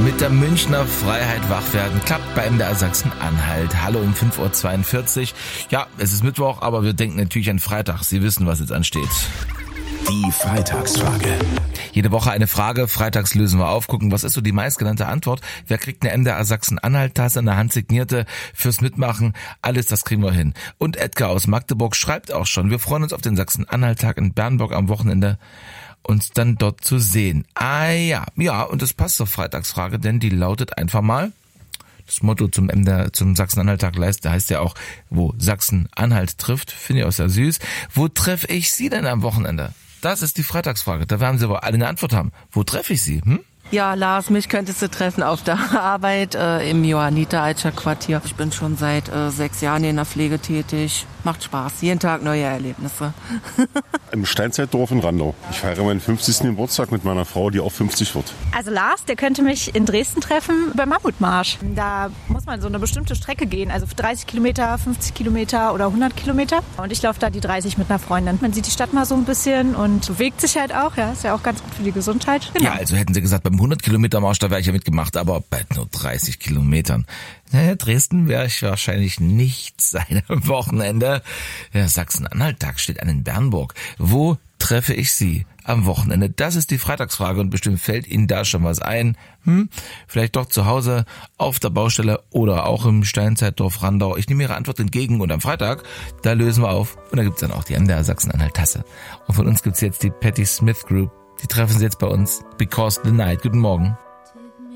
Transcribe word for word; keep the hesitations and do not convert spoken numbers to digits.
mit der Münchner Freiheit wach werden. Klappt bei M D R Sachsen-Anhalt. Hallo um fünf Uhr zweiundvierzig. Ja, es ist Mittwoch, aber wir denken natürlich an Freitag. Sie wissen, was jetzt ansteht. Die Freitagsfrage. Jede Woche eine Frage, freitags lösen wir auf, gucken, was ist so die meistgenannte Antwort. Wer kriegt eine M D R Sachsen-Anhalt-Tasse, eine handsignierte fürs Mitmachen? Alles, das kriegen wir hin. Und Edgar aus Magdeburg schreibt auch schon, wir freuen uns auf den Sachsen-Anhalt-Tag in Bernburg am Wochenende, uns dann dort zu sehen. Ah ja, ja, und das passt zur Freitagsfrage, denn die lautet einfach mal, das Motto zum M D R, zum Sachsen-Anhalt-Tag heißt ja auch, wo Sachsen-Anhalt trifft, finde ich auch sehr süß. Wo treffe ich Sie denn am Wochenende? Das ist die Freitagsfrage. Da werden Sie aber alle eine Antwort haben. Wo treffe ich Sie? Hm? Ja, Lars, mich könntest du treffen auf der Arbeit äh, im Johanniter-Eicher Quartier. Ich bin schon seit äh, sechs Jahren in der Pflege tätig. Macht Spaß. Jeden Tag neue Erlebnisse. Im Steinzeitdorf in Randau. Ich feiere meinen fünfzigsten Geburtstag mit meiner Frau, die auch fünfzig wird. Also Lars, der könnte mich in Dresden treffen beim Mammutmarsch. Da muss man so eine bestimmte Strecke gehen, also dreißig Kilometer, fünfzig Kilometer oder hundert Kilometer. Und ich laufe da die dreißig mit einer Freundin. Man sieht die Stadt mal so ein bisschen und bewegt sich halt auch. Ja, ist ja auch ganz gut für die Gesundheit. Genau. Ja, also hätten Sie gesagt, beim hundert Kilometer Marsch, da wäre ich ja mitgemacht, aber bei nur dreißig Kilometern. Naja, Dresden wäre ich wahrscheinlich nicht sein am Wochenende. Der Sachsen-Anhalt-Tag steht an in Bernburg. Wo treffe ich Sie am Wochenende? Das ist die Freitagsfrage und bestimmt fällt Ihnen da schon was ein. Hm? Vielleicht doch zu Hause, auf der Baustelle oder auch im Steinzeitdorf Randau. Ich nehme Ihre Antwort entgegen und am Freitag, da lösen wir auf und da gibt's dann auch die M D R Sachsen-Anhalt-Tasse. Und von uns gibt's jetzt die Patti Smith Group. Die treffen Sie jetzt bei uns. Because the Night. Guten Morgen.